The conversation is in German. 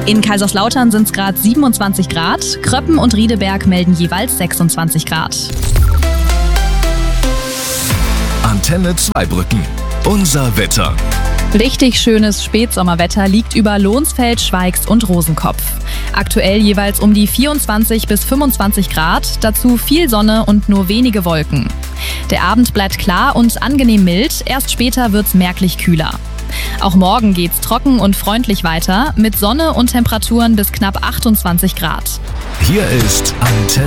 In Kaiserslautern sind es gerade 27 Grad, Kröppen und Riedeberg melden jeweils 26 Grad. Antenne Zweibrücken. Unser Wetter. Richtig schönes Spätsommerwetter liegt über Lohnsfeld, Schweigs und Rosenkopf. Aktuell jeweils um die 24 bis 25 Grad, dazu viel Sonne und nur wenige Wolken. Der Abend bleibt klar und angenehm mild, erst später wird's merklich kühler. Auch morgen geht's trocken und freundlich weiter, mit Sonne und Temperaturen bis knapp 28 Grad. Hier ist Antenne